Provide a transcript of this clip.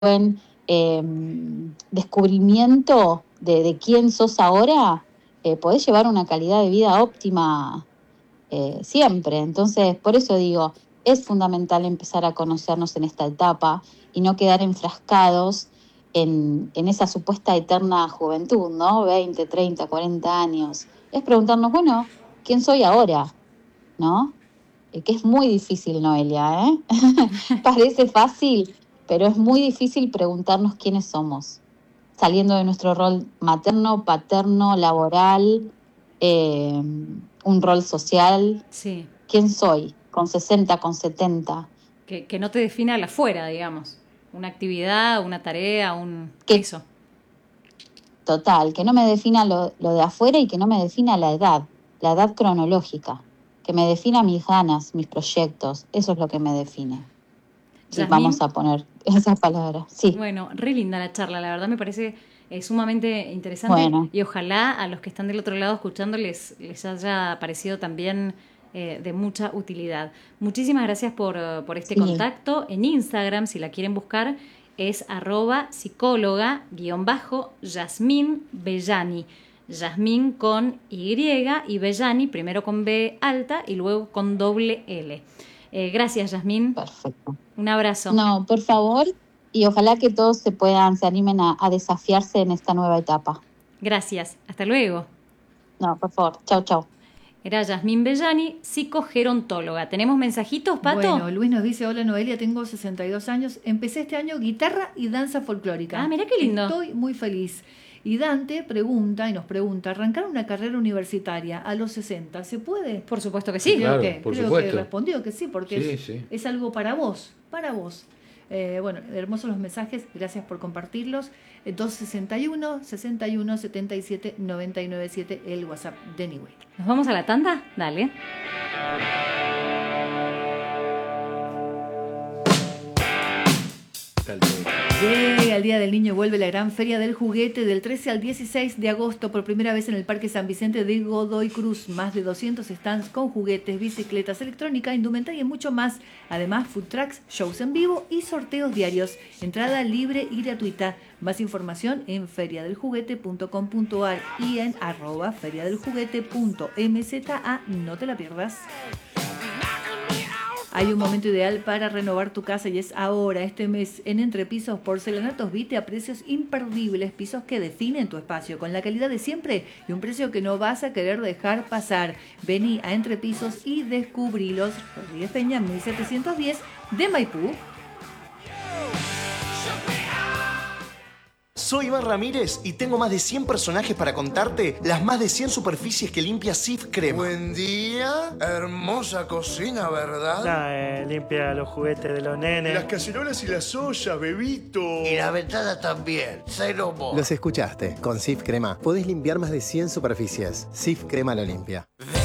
buen descubrimiento de quién sos ahora, podés llevar una calidad de vida óptima siempre. Entonces, por eso digo, es fundamental empezar a conocernos en esta etapa y no quedar enfrascados en esa supuesta eterna juventud, ¿no? 20, 30, 40 años. Es preguntarnos, bueno, ¿quién soy ahora? ¿No? Que es muy difícil, Noelia, ¿eh? Parece fácil, pero es muy difícil preguntarnos quiénes somos, saliendo de nuestro rol materno, paterno, laboral, un rol social. Sí. ¿Quién soy? Con 60, con 70. Que no te defina el afuera, digamos. Una actividad, una tarea, eso. Total, que no me defina lo de afuera y que no me defina la edad cronológica. Que me defina mis ganas, mis proyectos. Eso es lo que me define. Sí, vamos a poner esa palabra. Sí. Bueno, re linda la charla, la verdad me parece sumamente interesante. Bueno. Y ojalá a los que están del otro lado escuchando les haya parecido también de mucha utilidad. Muchísimas gracias por este contacto. En Instagram, si la quieren buscar, es @psicóloga_Yasmín Bellani. Yasmín con Y y Bellani, primero con B alta y luego con doble L. Gracias, Yasmín. Perfecto. Un abrazo. No, por favor, y ojalá que todos se animen a desafiarse en esta nueva etapa. Gracias. Hasta luego. No, por favor. Chau, chau. Era Yasmín Bellani, psicogerontóloga. ¿Tenemos mensajitos, Pato? Bueno, Luis nos dice, hola Noelia, tengo 62 años. Empecé este año guitarra y danza folclórica. Ah, mirá qué lindo. Estoy muy feliz. Y Dante nos pregunta, ¿arrancar una carrera universitaria a los 60 se puede? Por supuesto que sí. Claro, Creo supuesto. que respondió que sí, porque es algo para vos. Bueno, hermosos los mensajes, gracias por compartirlos. 261 61 77 997 el WhatsApp de Anyway. ¿Nos vamos a la tanda? Dale. Llega el Día del Niño, vuelve la gran Feria del Juguete del 13 al 16 de agosto por primera vez en el Parque San Vicente de Godoy Cruz. Más de 200 stands con juguetes, bicicletas, electrónica, indumentaria y mucho más. Además, food trucks, shows en vivo y sorteos diarios. Entrada libre y gratuita. Más información en feriadeljuguete.com.ar y en @feriadeljuguete.mza. No te la pierdas. Hay un momento ideal para renovar tu casa y es ahora, este mes, en Entrepisos Porcelanatos Vite a precios imperdibles, pisos que definen tu espacio con la calidad de siempre y un precio que no vas a querer dejar pasar. Vení a Entrepisos y descubrilos. Rodríguez Peña, 1710 de Maipú. Soy Iván Ramírez y tengo más de 100 personajes para contarte las más de 100 superficies que limpia Cif Crema. Buen día, hermosa cocina, ¿verdad? Limpia los juguetes de los nenes. Las cacerolas y las ollas, bebito. Y la ventana también, cero mo. Los escuchaste, con Cif Crema podés limpiar más de 100 superficies. Cif Crema lo limpia.